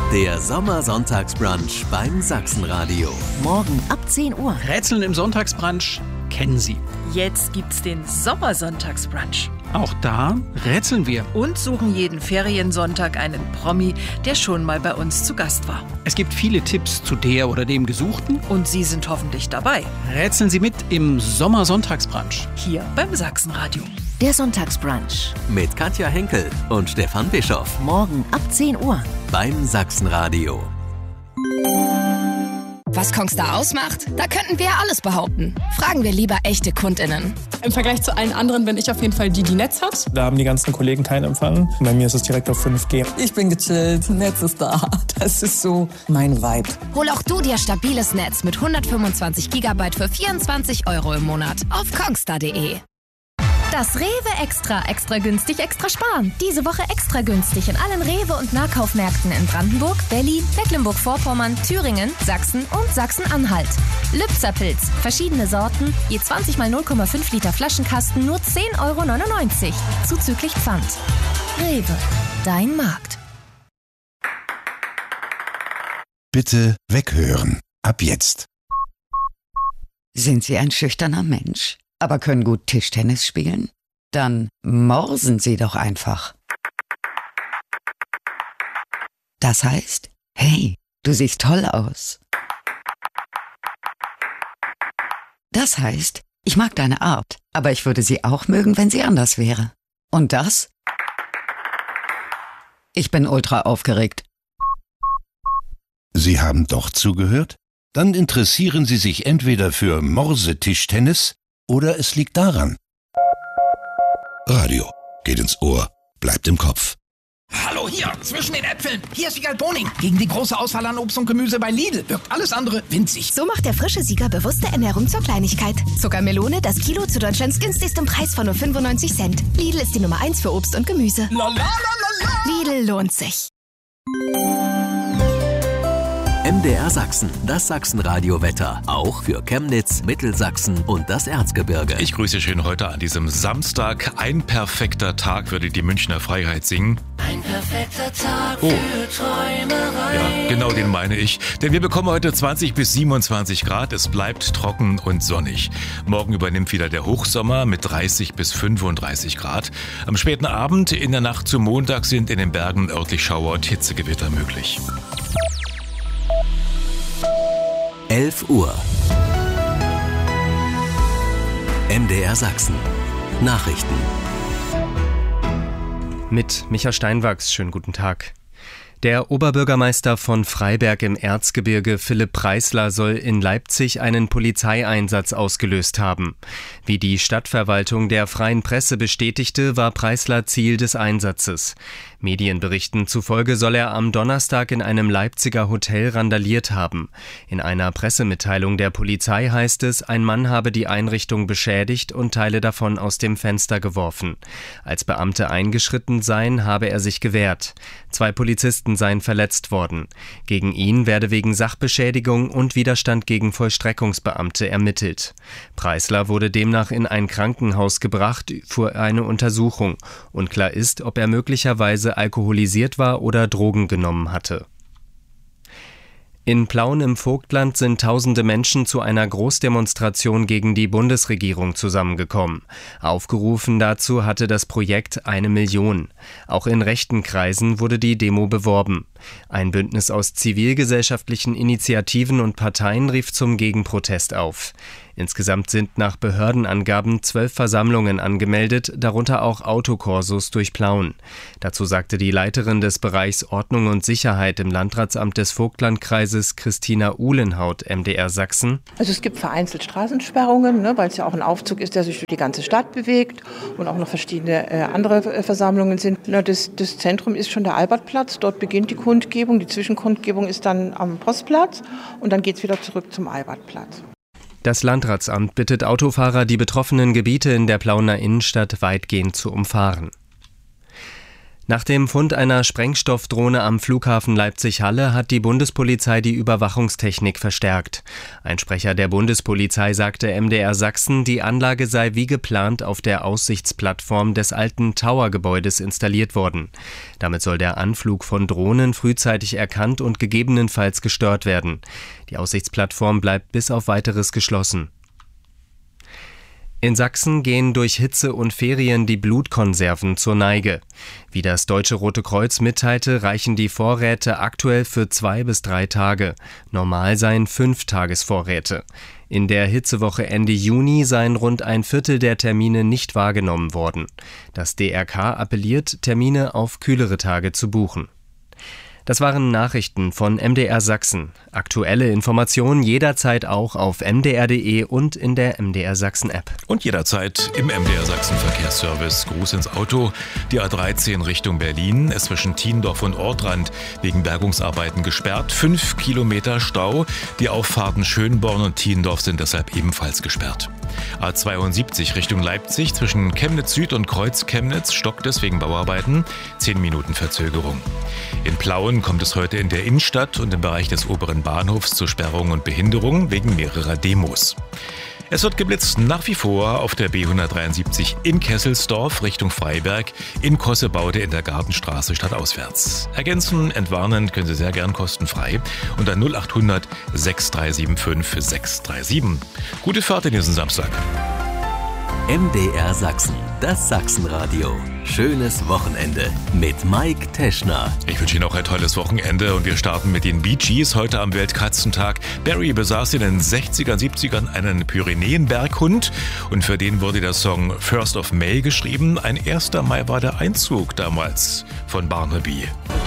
Der Sommersonntagsbrunch beim Sachsenradio. Morgen ab 10 Uhr. Rätseln im Sonntagsbrunch kennen Sie. Jetzt gibt's den Sommersonntagsbrunch. Auch da rätseln wir. Und suchen jeden Feriensonntag einen Promi, der schon mal bei uns zu Gast war. Es gibt viele Tipps zu der oder dem Gesuchten. Und Sie sind hoffentlich dabei. Rätseln Sie mit im Sommersonntagsbrunch. Hier beim Sachsenradio. Der Sonntagsbrunch. Mit Katja Henkel und Stefan Bischoff. Morgen ab 10 Uhr. Beim Sachsenradio. Was Kongstar ausmacht? Da könnten wir ja alles behaupten. Fragen wir lieber echte KundInnen. Im Vergleich zu allen anderen bin ich auf jeden Fall die Netz hat. Da haben die ganzen Kollegen keinen Empfang. Bei mir ist es direkt auf 5G. Ich bin gechillt, Netz ist da. Das ist so mein Vibe. Hol auch du dir stabiles Netz mit 125 GB für 24 € im Monat auf kongstar.de. Das Rewe Extra günstig, extra sparen. Diese Woche extra günstig in allen Rewe- und Nahkaufmärkten in Brandenburg, Berlin, Mecklenburg-Vorpommern, Thüringen, Sachsen und Sachsen-Anhalt. Lübzer-Pilz, verschiedene Sorten, je 20 mal 0,5 Liter Flaschenkasten, nur 10,99 €, zuzüglich Pfand. Rewe, dein Markt. Bitte weghören. Ab jetzt. Sind Sie ein schüchterner Mensch, aber können gut Tischtennis spielen? Dann morsen Sie doch einfach. Das heißt, hey, du siehst toll aus. Das heißt, ich mag deine Art, aber ich würde sie auch mögen, wenn sie anders wäre. Und das? Ich bin ultra aufgeregt. Sie haben doch zugehört? Dann interessieren Sie sich entweder für Morsetischtennis oder es liegt daran. Radio geht ins Ohr, bleibt im Kopf. Hallo, hier, zwischen den Äpfeln. Hier ist Siegal Boning. Gegen die große Auswahl an Obst und Gemüse bei Lidl wirkt alles andere winzig. So macht der frische Sieger bewusste Ernährung zur Kleinigkeit. Zuckermelone, das Kilo zu Deutschlands günstigstem Preis von nur 95 Cent. Lidl ist die Nummer 1 für Obst und Gemüse. Lidl lohnt sich. MDR Sachsen, das Sachsenradio-Wetter. Auch für Chemnitz, Mittelsachsen und das Erzgebirge. Ich grüße schön heute an diesem Samstag. Ein perfekter Tag, würde die Münchner Freiheit singen. Ein perfekter Tag für Träumerei. Ja, genau den meine ich. Denn wir bekommen heute 20 bis 27 Grad. Es bleibt trocken und sonnig. Morgen übernimmt wieder der Hochsommer mit 30 bis 35 Grad. Am späten Abend, in der Nacht zum Montag, sind in den Bergen örtlich Schauer und Hitzegewitter möglich. 11 Uhr. MDR Sachsen. Nachrichten. Mit Micha Steinwachs, schönen guten Tag. Der Oberbürgermeister von Freiberg im Erzgebirge, Philipp Preisler, soll in Leipzig einen Polizeieinsatz ausgelöst haben. Wie die Stadtverwaltung der Freien Presse bestätigte, war Preisler Ziel des Einsatzes. Medienberichten zufolge soll er am Donnerstag in einem Leipziger Hotel randaliert haben. In einer Pressemitteilung der Polizei heißt es, ein Mann habe die Einrichtung beschädigt und Teile davon aus dem Fenster geworfen. Als Beamte eingeschritten seien, habe er sich gewehrt. 2 Polizisten seien verletzt worden. Gegen ihn werde wegen Sachbeschädigung und Widerstand gegen Vollstreckungsbeamte ermittelt. Preisler wurde demnach in ein Krankenhaus gebracht für eine Untersuchung. Unklar ist, ob er möglicherweise alkoholisiert war oder Drogen genommen hatte. In Plauen im Vogtland sind tausende Menschen zu einer Großdemonstration gegen die Bundesregierung zusammengekommen. Aufgerufen dazu hatte das Projekt 1 Million. Auch in rechten Kreisen wurde die Demo beworben. Ein Bündnis aus zivilgesellschaftlichen Initiativen und Parteien rief zum Gegenprotest auf. Insgesamt sind nach Behördenangaben 12 Versammlungen angemeldet, darunter auch Autokorsos durch Plauen. Dazu sagte die Leiterin des Bereichs Ordnung und Sicherheit im Landratsamt des Vogtlandkreises, Christina Uhlenhaut, MDR Sachsen. Also es gibt vereinzelt Straßensperrungen, weil es ja auch ein Aufzug ist, der sich durch die ganze Stadt bewegt und auch noch verschiedene andere Versammlungen sind. Das Zentrum ist schon der Albertplatz, dort beginnt die Kundgebung, die Zwischenkundgebung ist dann am Postplatz und dann geht es wieder zurück zum Albertplatz. Das Landratsamt bittet Autofahrer, die betroffenen Gebiete in der Plauener Innenstadt weitgehend zu umfahren. Nach dem Fund einer Sprengstoffdrohne am Flughafen Leipzig-Halle hat die Bundespolizei die Überwachungstechnik verstärkt. Ein Sprecher der Bundespolizei sagte MDR Sachsen, die Anlage sei wie geplant auf der Aussichtsplattform des alten Tower-Gebäudes installiert worden. Damit soll der Anflug von Drohnen frühzeitig erkannt und gegebenenfalls gestört werden. Die Aussichtsplattform bleibt bis auf Weiteres geschlossen. In Sachsen gehen durch Hitze und Ferien die Blutkonserven zur Neige. Wie das Deutsche Rote Kreuz mitteilte, reichen die Vorräte aktuell für 2 bis 3 Tage. Normal seien 5 Tagesvorräte. In der Hitzewoche Ende Juni seien rund ein Viertel der Termine nicht wahrgenommen worden. Das DRK appelliert, Termine auf kühlere Tage zu buchen. Das waren Nachrichten von MDR Sachsen. Aktuelle Informationen jederzeit auch auf mdr.de und in der MDR Sachsen App. Und jederzeit im MDR Sachsen Verkehrsservice. Gruß ins Auto. Die A13 Richtung Berlin ist zwischen Tiendorf und Ortrand wegen Bergungsarbeiten gesperrt. 5 Kilometer Stau. Die Auffahrten Schönborn und Tiendorf sind deshalb ebenfalls gesperrt. A72 Richtung Leipzig zwischen Chemnitz Süd und Kreuz Chemnitz stockt es wegen Bauarbeiten. 10 Minuten Verzögerung. In Plauen kommt es heute in der Innenstadt und im Bereich des oberen Bahnhofs zu Sperrungen und Behinderungen wegen mehrerer Demos. Es wird geblitzt nach wie vor auf der B173 in Kesselsdorf Richtung Freiberg, in Kossebaude in der Gartenstraße stadtauswärts. Ergänzen, entwarnen können Sie sehr gern kostenfrei unter 0800 6375 637. Gute Fahrt in diesen Samstag. MDR Sachsen, das Sachsenradio. Schönes Wochenende mit Mike Teschner. Ich wünsche Ihnen auch ein tolles Wochenende und wir starten mit den Bee Gees heute am Weltkatzentag. Barry besaß in den 60er, 70ern einen Pyrenäenberghund und für den wurde der Song First of May geschrieben. Ein 1. Mai war der Einzug damals von Barnaby.